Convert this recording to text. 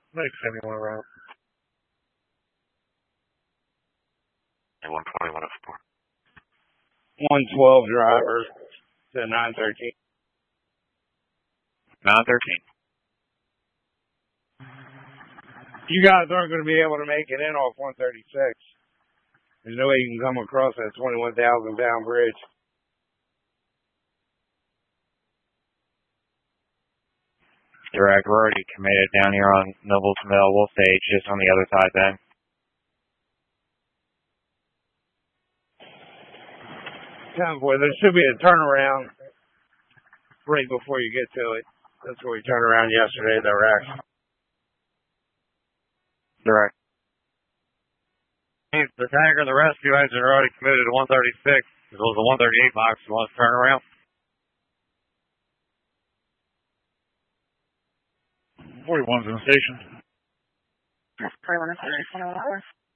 Like 71 around. And 120, 104. 112 driver to 913. 913. You guys aren't going to be able to make it in off 136. There's no way you can come across that 21,000 pound bridge. Direct, we're already committed down here on Nobles Mill. We'll stage just on the other side then. 10-4, there should be a turnaround right before you get to it. That's where we turned around yesterday, the wreck. Direct. The tanker and the rescue engine are already committed to 136. As well as the 138 box, you want to turn around? 41's in the station. Yes, 41 is 104.